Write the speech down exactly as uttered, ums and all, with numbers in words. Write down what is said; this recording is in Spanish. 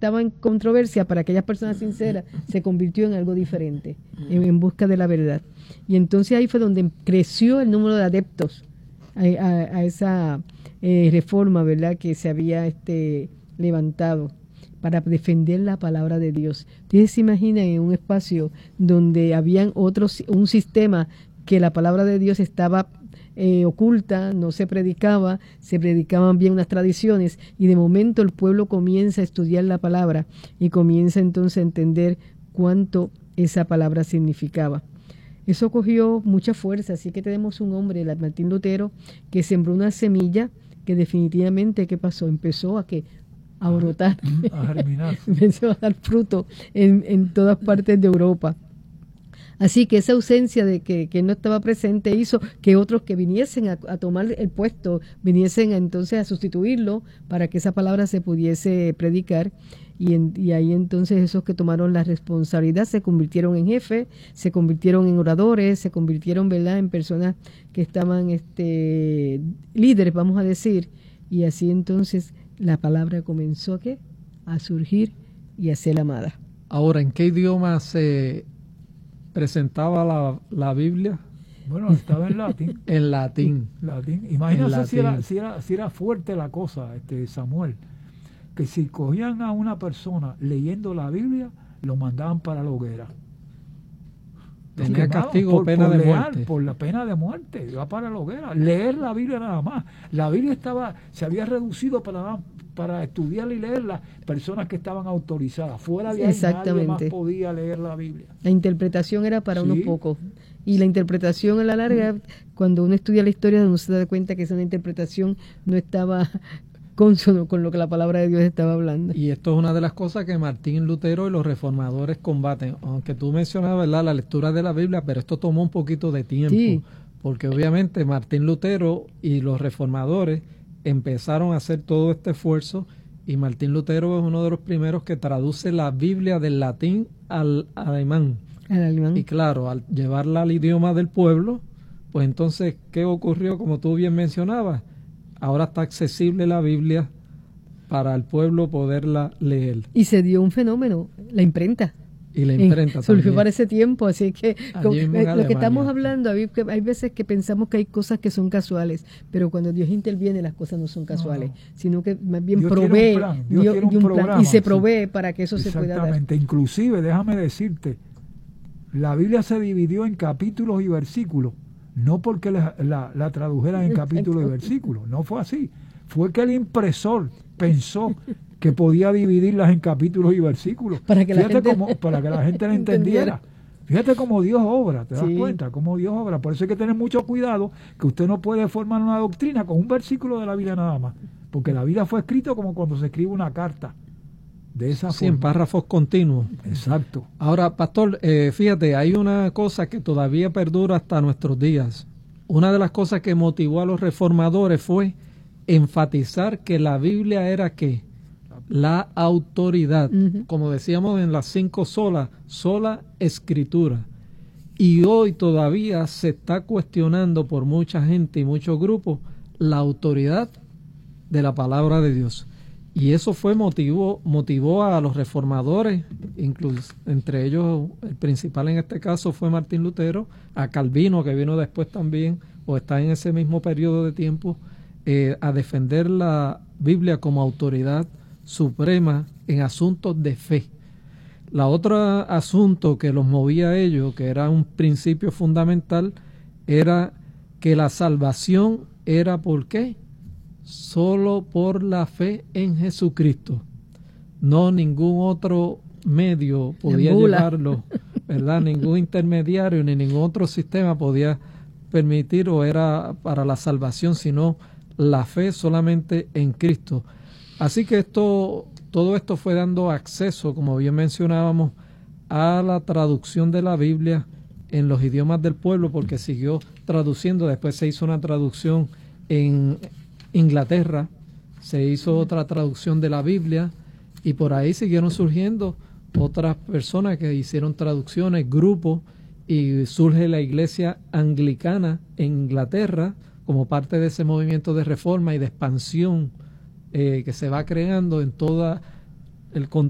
estaba en controversia para aquellas personas sinceras se convirtió en algo diferente, en, en busca de la verdad. Y entonces ahí fue donde creció el número de adeptos a, a, a esa eh, reforma, ¿verdad?, que se había este, levantado para defender la palabra de Dios. Ustedes se imaginan en un espacio donde habían otros, un sistema que la palabra de Dios estaba eh, oculta, no se predicaba, se predicaban bien unas tradiciones, y de momento el pueblo comienza a estudiar la palabra y comienza entonces a entender cuánto esa palabra significaba. Eso cogió mucha fuerza, así que tenemos un hombre, Martín Lutero, que sembró una semilla que definitivamente, ¿qué pasó? Empezó a que a brotar, a germinar, empezó a dar fruto en, en todas partes de Europa. Así que esa ausencia de que, que no estaba presente hizo que otros que viniesen a, a tomar el puesto, viniesen a, entonces a sustituirlo para que esa palabra se pudiese predicar. Y, en, y ahí entonces esos que tomaron la responsabilidad se convirtieron en jefes, se convirtieron en oradores, se convirtieron, ¿verdad?, en personas que estaban este, líderes, vamos a decir. Y así entonces la palabra comenzó ¿a qué? A surgir y a ser amada. Ahora, ¿en qué idioma se presentaba la, la Biblia? Bueno, estaba en latín. En latín. latín. Imagínate en si, latín. Era, si, era, si era fuerte la cosa, este Samuel, que si cogían a una persona leyendo la Biblia, lo mandaban para la hoguera. Tenía castigo o pena por de leal, muerte. Por la pena de muerte, iba para la hoguera. Leer la Biblia nada más. La Biblia estaba, se había reducido para, para estudiarla y leerla personas que estaban autorizadas. Fuera de ahí nadie más podía leer la Biblia. La interpretación era para sí. unos pocos. Y la interpretación a la larga, cuando uno estudia la historia, uno se da cuenta que esa interpretación no estaba consono con lo que la palabra de Dios estaba hablando. Y esto es una de las cosas que Martín Lutero y los reformadores combaten. Aunque tú mencionabas, ¿verdad?, la lectura de la Biblia, pero esto tomó un poquito de tiempo. Sí. Porque obviamente Martín Lutero y los reformadores empezaron a hacer todo este esfuerzo, y Martín Lutero es uno de los primeros que traduce la Biblia del latín al alemán. Al alemán. Y claro, al llevarla al idioma del pueblo, pues entonces, ¿qué ocurrió? Como tú bien mencionabas, ahora está accesible la Biblia para el pueblo poderla leer. Y se dio un fenómeno, la imprenta. Y la imprenta surgió para ese tiempo, así que con, en lo Alemania. que estamos hablando, hay, hay veces que pensamos que hay cosas que son casuales, pero cuando Dios interviene las cosas no son casuales, no, sino que más bien Dios provee tiene un plan, Dios Dios, tiene un un programa, plan, y se provee sí, para que eso se pueda dar. Exactamente, inclusive déjame decirte, la Biblia se dividió en capítulos y versículos, no porque la, la, la tradujeran en capítulos y versículos, no fue así, fue que el impresor pensó que podía dividirlas en capítulos y versículos para que, la Fíjate gente, cómo, para que la gente la entendiera. Fíjate cómo Dios obra, ¿te das sí. cuenta? Cómo Dios obra. Por eso hay que tener mucho cuidado, que usted no puede formar una doctrina con un versículo de la Biblia nada más, porque la Biblia fue escrita como cuando se escribe una carta, de esa sí, forma. en párrafos continuos. Exacto. Ahora, pastor, eh, fíjate, hay una cosa que todavía perdura hasta nuestros días. Una de las cosas que motivó a los reformadores fue enfatizar que la Biblia era ¿qué? La autoridad, uh-huh. como decíamos en las cinco solas, sola escritura. Y hoy todavía se está cuestionando por mucha gente y muchos grupos la autoridad de la palabra de Dios. Y eso fue motivo, motivó a los reformadores, incluso entre ellos el principal en este caso fue Martín Lutero, a Calvino, que vino después también, o está en ese mismo periodo de tiempo, eh, a defender la Biblia como autoridad suprema en asuntos de fe. La otro asunto que los movía a ellos, que era un principio fundamental, era que la salvación era ¿por qué? Solo por la fe en Jesucristo. No ningún otro medio podía llevarlo, ¿verdad? Ningún intermediario ni ningún otro sistema podía permitir o era para la salvación, sino la fe solamente en Cristo. Así que esto, todo esto fue dando acceso, como bien mencionábamos, a la traducción de la Biblia en los idiomas del pueblo, porque siguió traduciendo. Después se hizo una traducción en Inglaterra, se hizo otra traducción de la Biblia, y por ahí siguieron surgiendo otras personas que hicieron traducciones, grupos, y surge la iglesia anglicana en Inglaterra como parte de ese movimiento de reforma y de expansión eh, que se va creando en toda el continente